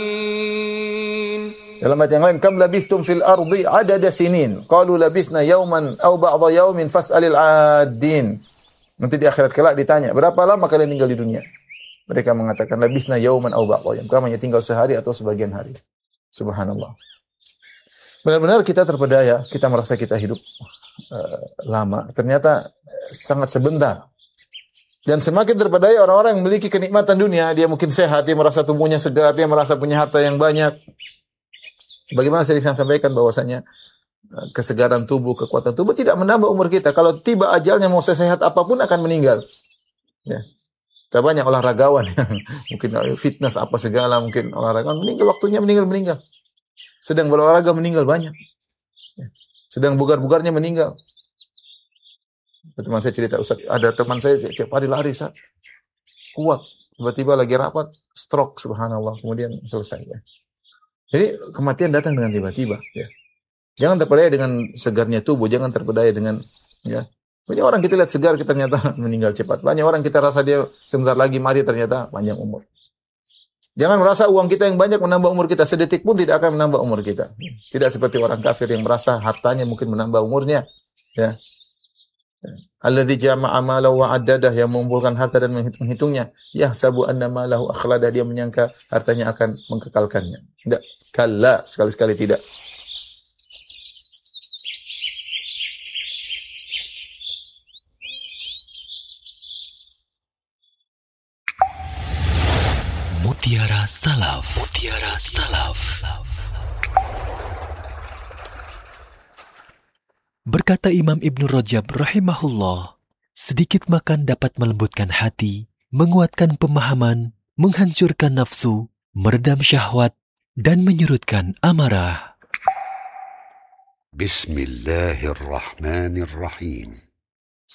Dalam ayat yang lain, kam labistum fil ardi adada sinin. Qalu labisna yauman aw ba'dha yaumin fas'alil 'addin. Nanti di akhirat kelak ditanya, berapa lama kalian tinggal di dunia? Mereka mengatakan labisna yauman aw ba'dha yaum. Kami hanya tinggal sehari atau sebagian hari. Subhanallah. Benar-benar kita terpedaya, kita merasa kita hidup lama. Ternyata sangat sebentar. Dan semakin terpedaya orang-orang yang memiliki kenikmatan dunia, dia mungkin sehat, dia merasa tubuhnya segar, dia merasa punya harta yang banyak. Bagaimana saya sampaikan bahwasanya kesegaran tubuh, kekuatan tubuh tidak menambah umur kita. Kalau tiba ajalnya mau sehat apapun akan meninggal. Ya. Kita banyak olahragawan yang mungkin fitness apa segala, mungkin olahragawan meninggal waktunya meninggal. Sedang berolahraga meninggal banyak. Ya. Sedang bugar-bugarnya meninggal. Teman saya cerita, Ustaz, ada teman saya tiap hari lari, Ustaz. Kuat. Tiba-tiba lagi rapat, stroke, subhanallah. Kemudian selesai. Ya. Jadi kematian datang dengan tiba-tiba. Ya. Jangan terpedaya dengan segarnya tubuh, jangan terpedaya dengan ya. Banyak orang kita lihat segar, kita ternyata meninggal cepat. Banyak orang kita rasa dia sebentar lagi mati, ternyata panjang umur. Jangan merasa uang kita yang banyak menambah umur kita, sedetik pun tidak akan menambah umur kita. Tidak seperti orang kafir yang merasa hartanya mungkin menambah umurnya. Ya. Alladzi jama'a malahu wa 'addadah, yang mengumpulkan harta dan menghitungnya. Yahsabu anna malahu akhlada, dia menyangka hartanya akan mengkekalkannya. Tidak. Kalla, sekali-sekali tidak. Mutiara Salaf. Mutiara Salaf. Berkata Imam Ibnu Rajab rahimahullah, sedikit makan dapat melembutkan hati, menguatkan pemahaman, menghancurkan nafsu, meredam syahwat, dan menyurutkan amarah. Bismillahirrahmanirrahim.